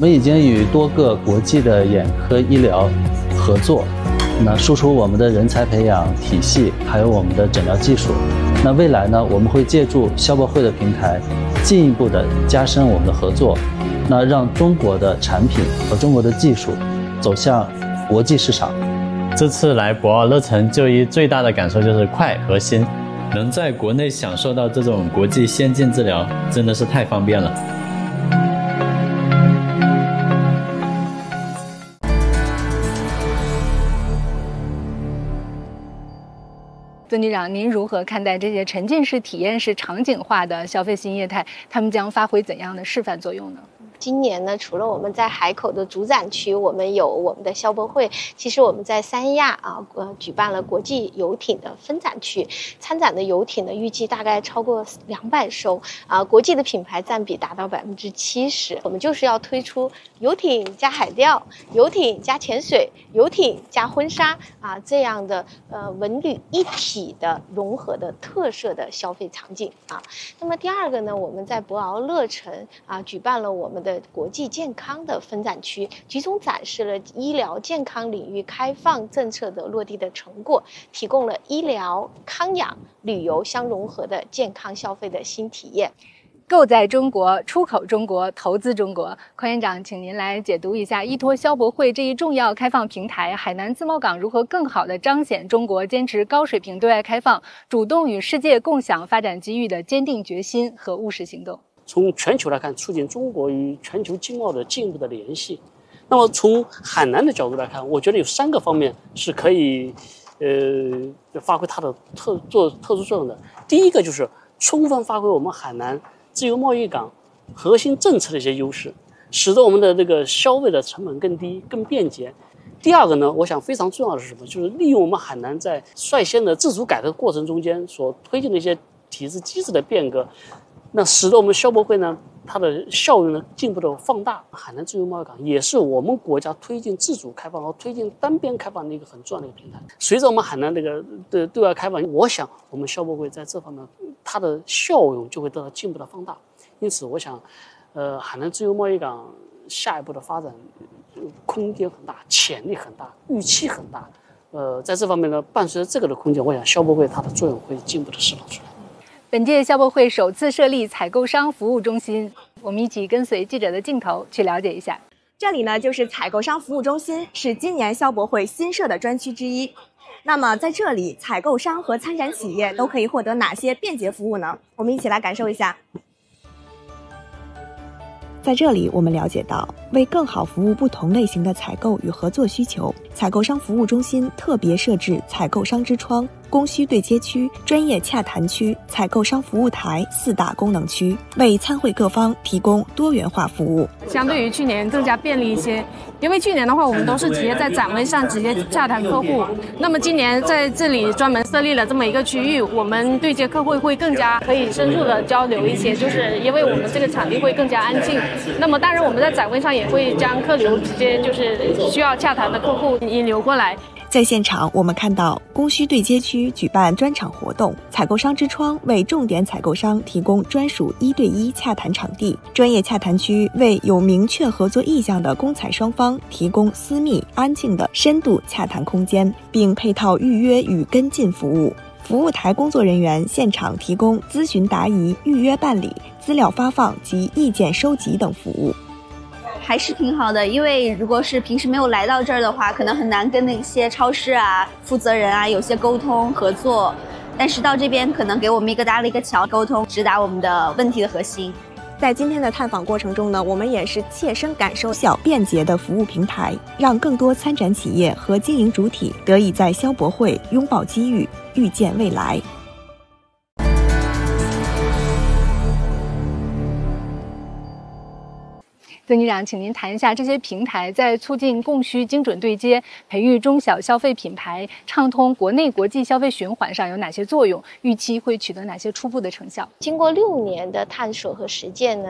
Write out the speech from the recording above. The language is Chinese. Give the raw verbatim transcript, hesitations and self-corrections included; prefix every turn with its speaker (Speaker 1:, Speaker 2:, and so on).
Speaker 1: 我们已经与多个国际的眼科医疗合作，那输出我们的人才培养体系，还有我们的诊疗技术。那未来呢，我们会借助消博会的平台，进一步的加深我们的合作，那让中国的产品和中国的技术走向国际市场。
Speaker 2: 这次来博鳌乐城就医最大的感受就是快和新，能在国内享受到这种国际先进治疗，真的是太方便了。
Speaker 3: 孙局长，您如何看待这些沉浸式、体验式、场景化的消费新业态？他们将发挥怎样的示范作用呢？
Speaker 4: 今年呢，除了我们在海口的主展区，我们有我们的消博会，其实我们在三亚啊，呃，举办了国际游艇的分展区，参展的游艇呢，预计大概超过两百艘啊，国际的品牌占比达到百分之七十。我们就是要推出游艇加海钓、游艇加潜水、游艇加婚纱啊这样的呃文旅一体的融合的特色的消费场景啊。那么第二个呢，我们在博鳌乐城啊举办了我们的国际健康的分展区，集中展示了医疗健康领域开放政策的落地的成果，提供了医疗、康养、旅游相融合的健康消费的新体验。
Speaker 3: 购在中国，出口中国，投资中国。匡院长，请您来解读一下，依托消博会这一重要开放平台，海南自贸港如何更好地彰显中国坚持高水平对外开放、主动与世界共享发展机遇的坚定决心和务实行动。
Speaker 5: 从全球来看，促进中国与全球经贸的进一步的联系。那么从海南的角度来看，我觉得有三个方面是可以，呃，发挥它的特做特殊作用的。第一个就是充分发挥我们海南自由贸易港核心政策的一些优势，使得我们的这个消费的成本更低、更便捷。第二个呢，我想非常重要的是什么？就是利用我们海南在率先的自主改革过程中间所推进的一些体制机制的变革。那使得我们消博会呢，它的效用呢进一步的放大。海南自由贸易港也是我们国家推进自主开放和推进单边开放的一个很重要的一个平台。随着我们海南这个的对外开放，我想我们消博会在这方面它的效用就会得到进一步的放大。因此，我想，呃，海南自由贸易港下一步的发展空间很大，潜力很大，预期很大。呃，在这方面呢，伴随着这个的空间，我想消博会它的作用会进一步的释放出来。
Speaker 3: 本届消博会首次设立采购商服务中心，我们一起跟随记者的镜头去了解一下。
Speaker 6: 这里呢就是采购商服务中心，是今年消博会新设的专区之一。那么在这里，采购商和参展企业都可以获得哪些便捷服务呢？我们一起来感受一下。在这里，我们了解到，为更好服务不同类型的采购与合作需求，采购商服务中心特别设置采购商之窗、供需对接区、专业洽谈区、采购商服务台四大功能区，为参会各方提供多元化服务。
Speaker 7: 相对于去年更加便利一些，因为去年的话，我们都是直接在展位上直接洽谈客户，那么今年在这里专门设立了这么一个区域，我们对接客户会更加可以深入的交流一些，就是因为我们这个场地会更加安静。那么当然我们在展位上也会将客流直接就是需要洽谈的客户引流过来。
Speaker 6: 在现场，我们看到供需对接区举办专场活动，采购商之窗为重点采购商提供专属一对一洽谈场地，专业洽谈区为有明确合作意向的供采双方提供私密、安静的深度洽谈空间，并配套预约与跟进服务。服务台工作人员现场提供咨询答疑、预约办理、资料发放及意见收集等服务。
Speaker 8: 还是挺好的，因为如果是平时没有来到这儿的话，可能很难跟那些超市啊、负责人啊有些沟通合作，但是到这边可能给我们一个搭了一个桥，沟通直达我们的问题的核心。
Speaker 6: 在今天的探访过程中呢，我们也是切身感受小便捷的服务平台，让更多参展企业和经营主体得以在消博会拥抱机遇，预见未来。
Speaker 3: 孙局长，请您谈一下这些平台在促进供需精准对接、培育中小消费品牌、畅通国内国际消费循环上有哪些作用？预期会取得哪些初步的成效？
Speaker 4: 经过六年的探索和实践呢，